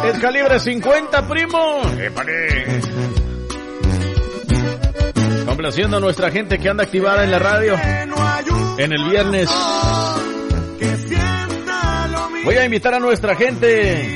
Es calibre 50, primo. ¡Épale! Complaciendo a nuestra gente que anda activada en la radio en el viernes. Voy a invitar a nuestra gente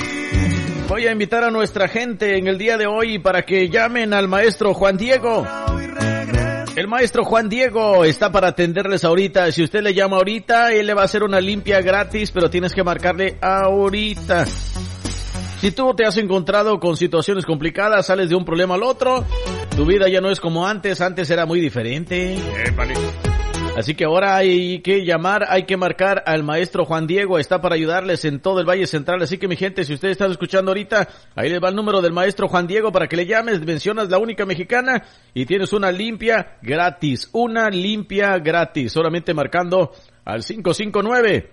en el día de hoy para que llamen al maestro Juan Diego. El maestro Juan Diego está para atenderles ahorita. Si usted le llama ahorita, él le va a hacer una limpia gratis, pero tienes que marcarle ahorita. Si tú te has encontrado con situaciones complicadas, sales de un problema al otro, tu vida ya no es como antes era muy diferente. Así que ahora hay que llamar, hay que marcar al maestro Juan Diego, está para ayudarles en todo el Valle Central. Así que mi gente, si ustedes están escuchando ahorita, ahí les va el número del maestro Juan Diego para que le llames, mencionas La Única Mexicana y tienes una limpia gratis, solamente marcando al 559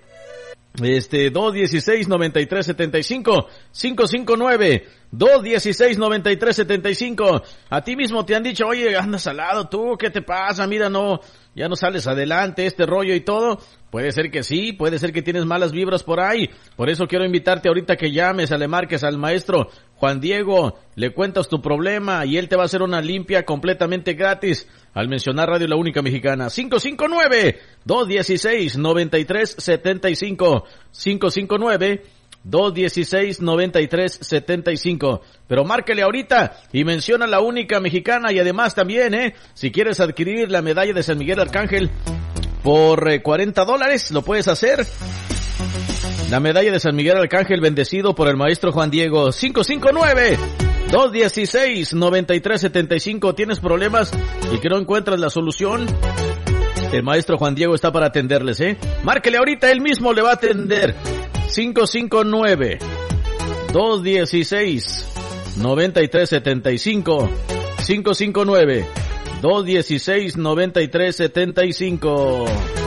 216-9375, 559-216-9375. A ti mismo te han dicho, oye, andas al lado tú, ¿qué te pasa? Mira, ya no sales adelante, este rollo y todo. Puede ser que sí, puede ser que tienes malas vibras por ahí. Por eso quiero invitarte ahorita que llames, le marques al maestro Juan Diego, le cuentas tu problema y él te va a hacer una limpia completamente gratis al mencionar Radio La Única Mexicana. 559-216-9375, 559-216-9375. Pero márquele ahorita y menciona La Única Mexicana. Y además también, si quieres adquirir la medalla de San Miguel Arcángel por $40, lo puedes hacer. La medalla de San Miguel Arcángel bendecido por el maestro Juan Diego. 559-216-9375. ¿Tienes problemas y que no encuentras la solución? El maestro Juan Diego está para atenderles, Márquele ahorita, él mismo le va a atender. 559-216-9375. 559-216-9375.